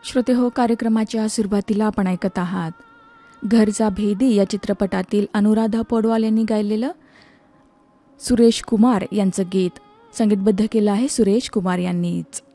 श्रोते हो, कार्यक्रमाच्या सुरुवातीला आपण ऐकत आहात घरचा भेदी या चित्रपटातील अनुराधा पौडवाल यांनी गायलेलं सुरेश कुमार यांचं गीत. संगीतबद्ध केलं आहे सुरेश कुमार यांनीच.